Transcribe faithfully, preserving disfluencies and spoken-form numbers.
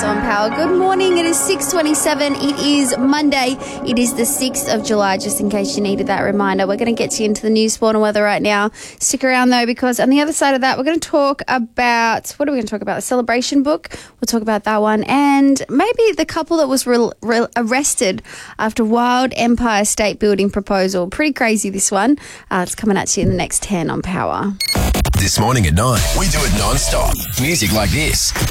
on Power. Good morning. It is six twenty-seven. It is Monday. It is the sixth of July, just in case you needed that reminder. We're going to get you into the news, sport and weather right now. Stick around, though, because on the other side of that, we're going to talk about, what are we going to talk about? The Celebration book. We'll talk about that one. And maybe the couple that was re- re- arrested after wild Empire State Building proposal. Pretty crazy, this one. Uh, it's coming at you in the next ten on Power. This morning at nine, we do it non-stop. Music like this.